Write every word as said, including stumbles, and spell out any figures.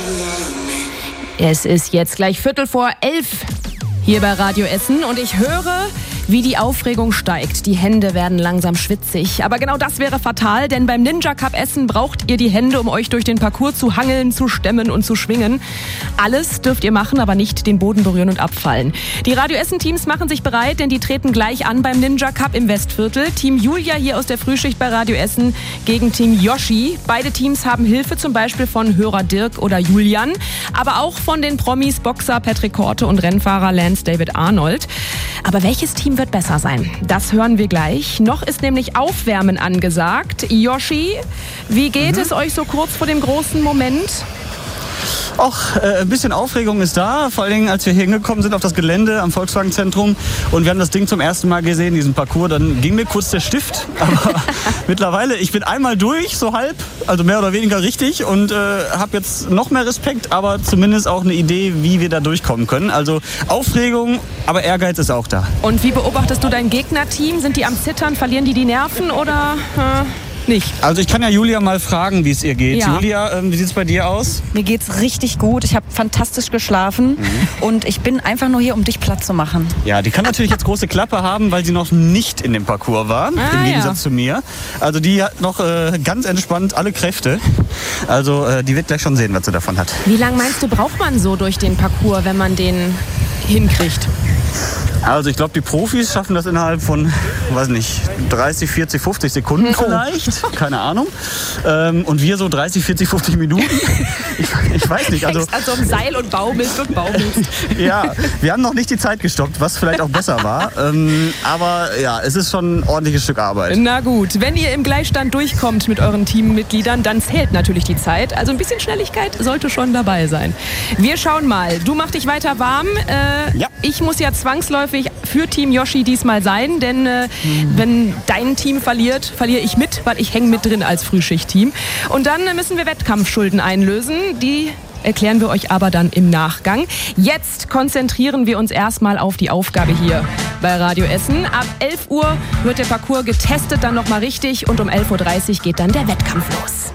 Es ist jetzt gleich Viertel vor elf hier bei Radio Essen und ich höre, wie die Aufregung steigt. Die Hände werden langsam schwitzig. Aber genau das wäre fatal, denn beim Ninja Cup Essen braucht ihr die Hände, um euch durch den Parcours zu hangeln, zu stemmen und zu schwingen. Alles dürft ihr machen, aber nicht den Boden berühren und abfallen. Die Radio Essen Teams machen sich bereit, denn die treten gleich an beim Ninja Cup im Westviertel. Team Julia hier aus der Frühschicht bei Radio Essen gegen Team Yoshi. Beide Teams haben Hilfe, zum Beispiel von Hörer Dirk oder Julian, aber auch von den Promis Boxer Patrick Korte und Rennfahrer Lance David Arnold. Aber welches Team wird besser sein? Das hören wir gleich. Noch ist nämlich Aufwärmen angesagt. Yoshi, wie geht mhm. es euch so kurz vor dem großen Moment? Och, äh, ein bisschen Aufregung ist da, vor allen Dingen, als wir hier hingekommen sind auf das Gelände am Volkswagen-Zentrum und wir haben das Ding zum ersten Mal gesehen, diesen Parcours, dann ging mir kurz der Stift, aber mittlerweile, ich bin einmal durch, so halb, also mehr oder weniger richtig und äh, habe jetzt noch mehr Respekt, aber zumindest auch eine Idee, wie wir da durchkommen können. Also Aufregung, aber Ehrgeiz ist auch da. Und wie beobachtest du dein Gegnerteam? Sind die am Zittern, verlieren die die Nerven oder... Äh Nicht. Also ich kann ja Julia mal fragen, wie es ihr geht. Ja. Julia, ähm, wie sieht es bei dir aus? Mir geht's richtig gut. Ich habe fantastisch geschlafen mhm. und ich bin einfach nur hier, um dich platt zu machen. Ja, die kann natürlich jetzt große Klappe haben, weil sie noch nicht in dem Parcours war, ah, im Gegensatz ja. zu mir. Also die hat noch äh, ganz entspannt alle Kräfte. Also äh, die wird gleich schon sehen, was sie davon hat. Wie lange meinst du, braucht man so durch den Parcours, wenn man den hinkriegt? Also ich glaube, die Profis schaffen das innerhalb von, weiß nicht, dreißig, vierzig, fünfzig Sekunden oh. vielleicht. Keine Ahnung. Ähm, und wir so dreißig, vierzig, fünfzig Minuten. Ich, ich weiß nicht. Also, also am Seil und baumelst und baumelst. Ja, wir haben noch nicht die Zeit gestoppt, was vielleicht auch besser war. Ähm, aber ja, es ist schon ein ordentliches Stück Arbeit. Na gut, wenn ihr im Gleichstand durchkommt mit euren Teammitgliedern, dann zählt natürlich die Zeit. Also ein bisschen Schnelligkeit sollte schon dabei sein. Wir schauen mal. Du mach dich weiter warm. Äh, ja. Ich muss ja zwangsläufig für Team Yoshi diesmal sein, denn äh, mhm. wenn dein Team verliert, verliere ich mit, weil ich hänge mit drin als Frühschichtteam. Und dann müssen wir Wettkampfschulden einlösen. Die erklären wir euch aber dann im Nachgang. Jetzt konzentrieren wir uns erstmal auf die Aufgabe hier bei Radio Essen. Ab elf Uhr wird der Parcours getestet, dann nochmal richtig und um elf Uhr dreißig geht dann der Wettkampf los.